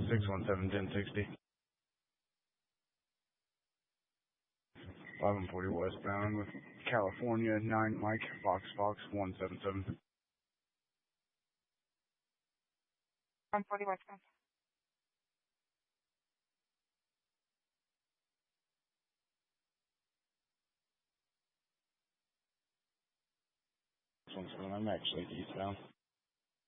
617 1060. 1140 westbound with California 9 Mike Fox 177. 140 westbound. I'm actually eastbound.